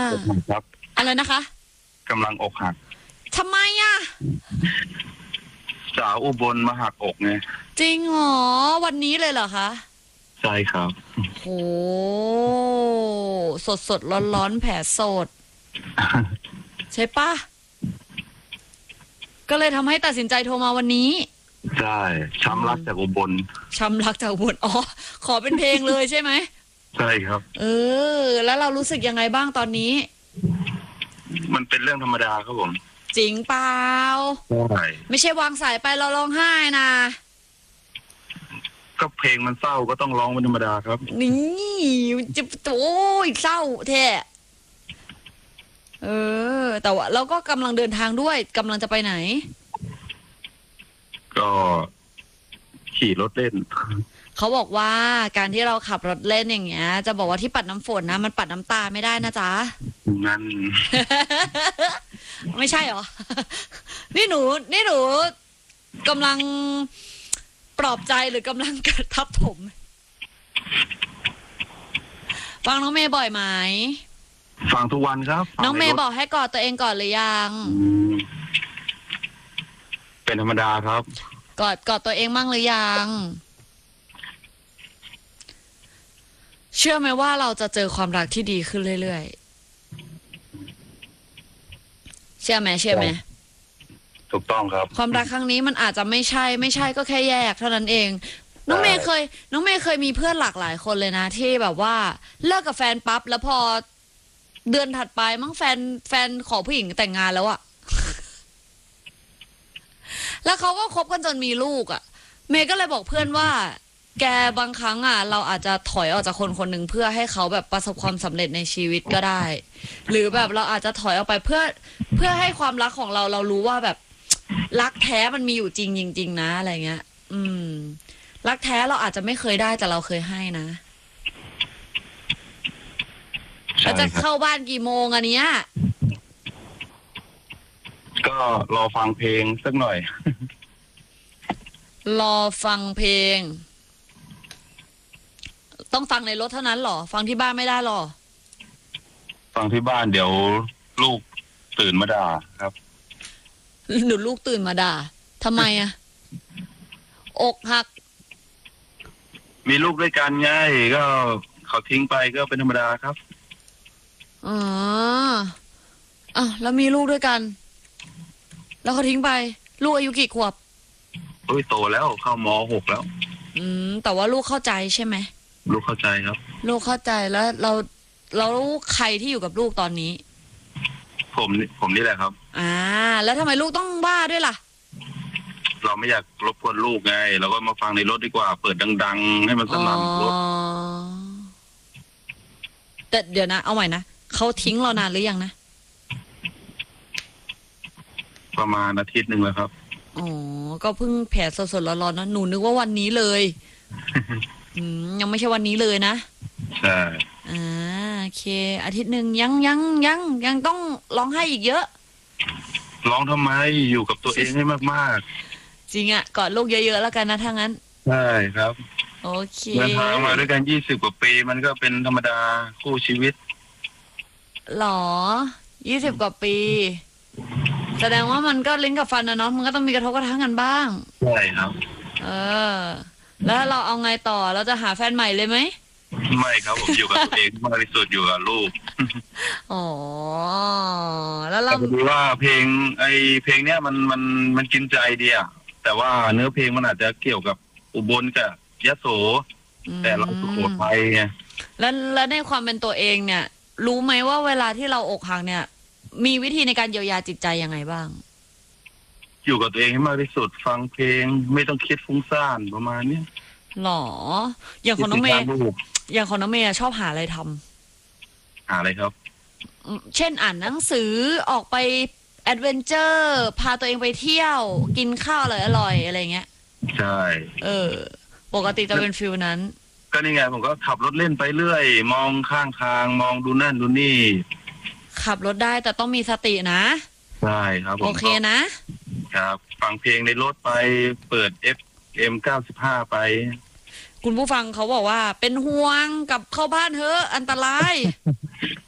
อกหักครับอะไรนะคะกำลังอกหักทำไมอ่ะสาวอุบลมาหักอกไงจริงเหรอวันนี้เลยเหรอคะใช่ครับโหสดสดร้อนร้อนแผลสดใช่ปะก็เลยทำให้ตัดสินใจโทรมาวันนี้ใช่ช้ำรักจากอุบลช้ำรักจากอุบลอ๋อขอเป็นเพลงเลยใช่ไหมใช่ครับแล้วเรารู้สึกยังไงบ้างตอนนี้มันเป็นเรื่องธรรมดาครับผมจริงเปล่าใช่ไม่ใช่วางสายไปเราร้องไห้นะก็เพลงมันเศร้าก็ต้องร้องเป็นธรรมดาครับนี่จะโอ้ยเศร้าแท้แต่ว่าเราก็กำลังเดินทางด้วยกำลังจะไปไหนก็ขี่รถเล่นเขาบอกว่าการที่เราขับรถเล่นอย่างเงี้ยจะบอกว่าที่ปัดน้ำฝนนะมันปัดน้ำตาไม่ได้นะจ๊ะงั้นไม่ใช่หรอนี่หนูกำลังปลอบใจหรือกำลังกระทับผมฟังน้องเมย์บ่อยไหมฟังทุกวันครับน้องเมย์บอกให้กอดตัวเองก่อนหรือยังเป็นธรรมดาครับกอดตัวเองมั่งหรือยังเชื่อไหมว่าเราจะเจอความรักที่ดีขึ้นเรื่อยๆเชื่อไหมถูกต้องครับความรักครั้งนี้มันอาจจะไม่ใช่ก็แค่แยกเท่านั้นเองน้องเมย์เคยมีเพื่อนหลากหลายคนเลยนะที่แบบว่าเลิกกับแฟนปั๊บแล้วพอเดือนถัดไปมั้งแฟนขอผู้หญิงแต่งงานแล้วอะแล้วเขาก็คบกันจนมีลูกอะเมย์ก็เลยบอกเพื่อนว่าแกบางครั้งอ่ะเราอาจจะถอยออกจากคนคนหนึ่งเพื่อให้เขาแบบประสบความสำเร็จในชีวิตก็ได้หรือแบบเราอาจจะถอยออกไปเพื่อให้ความรักของเรารู้ว่าแบบรักแท้มันมีอยู่จริงนะอะไรเงี้ยรักแท้เราอาจจะไม่เคยได้แต่เราเคยให้นะเราจะเข้าบ้านกี่โมงอันเนี้ยก็รอฟังเพลงสักหน่อยรอฟังเพลงต้องฟังในรถเท่านั้นหรอฟังที่บ้านไม่ได้หรอฟังที่บ้านเดี๋ยวลูกตื่นมาด่าครับหนูลูกตื่นมาด่าทำไมอะอกหักมีลูกด้วยกันไงก็เขาทิ้งไปก็เป็นธรรมดาครับแล้วมีลูกด้วยกันแล้วเขาทิ้งไปลูกอายุกี่ขวบโตแล้วเข้าม.6แล้วแต่ว่าลูกเข้าใจใช่ไหมลูกเข้าใจครับลูกเข้าใจแล้วเราใครที่อยู่กับลูกตอนนี้ผมนี่แหละครับแล้วทำไมลูกต้องว่าด้วยล่ะเราไม่อยากรบกวนลูกไงเราก็มาฟังในรถดีกว่าเปิดดังๆให้มันสนั่นรถแต่เดี๋ยวนะเอาใหม่นะเขาทิ้งเรานานหรือยังนะประมาณอาทิตย์นึงแล้วครับก็เพิ่งแผลสดๆร้อนๆนะหนูนึกว่าวันนี้เลยยังไม่ใช่วันนี้เลยนะใช่โอเคอาทิตย์นึงยังต้องร้องไห้อีกเยอะร้องทำไมอยู่กับตัวเองให้มากๆจริงอ่ะกอดลูกเยอะๆแล้วกันนะถ้างั้นใช่ครับโอเคเดินทางมาด้วยกัน20 กว่าปีมันก็เป็นธรรมดาคู่ชีวิตหรอ20 กว่าปีแสดงว่ามันก็ลิ้นกับฟันนะเนาะมันก็ต้องมีกระทบกระทั่งกันบ้างใช่ครับแล้วเราเอาไงต่อเราจะหาแฟนใหม่เลยไหมไม่ครับผมอยู่กับตัวเองมากที่สุดอยู่กับลูกแล้วเราดูว่าเพลงเนี้ยมันกินใจดีอะแต่ว่าเนื้อเพลงมันอาจจะเกี่ยวกับอุบลกับยโสแต่เราสุโขทัยไงแล้วในความเป็นตัวเองเนี่ยรู้ไหมว่าเวลาที่เราอกหักเนี่ยมีวิธีในการเยียวยาจิตใจยังไงบ้างอยู่กับตัวเองให้มากที่สุดฟังเพลงไม่ต้องคิดฟุ้งซ่านประมาณนี้หรออย่างของน้องเมย์ชอบหาอะไรทำหาอะไรครับเช่นอ่านหนังสือออกไปแอดเวนเจอร์พาตัวเองไปเที่ยวกินข้าวอร่อยอะไรเงี้ยใช่ปกติจะเป็นฟิลนั้นก็นี่ไงผมก็ขับรถเล่นไปเรื่อยมองข้างทางมองดูนั่นดูนี่ขับรถได้แต่ต้องมีสตินะใช่ครับโอเคนะครับฟังเพลงในรถไปเปิด FM 95ไปคุณผู้ฟังเขาบอกว่าเป็นห่วงกับเข้าบ้านเถอะอันตราย